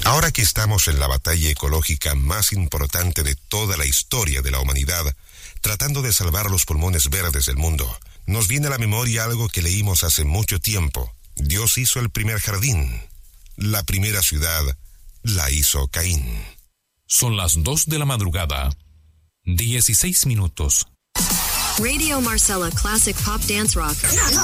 Ahora que estamos en la batalla ecológica más importante de toda la historia de la humanidad, tratando de salvar los pulmones verdes del mundo, nos viene a la memoria algo que leímos hace mucho tiempo. Dios hizo el primer jardín. La primera ciudad la hizo Caín. Son las 2 de la madrugada. 16 minutos. Radio Marcella Classic Pop Dance Rock.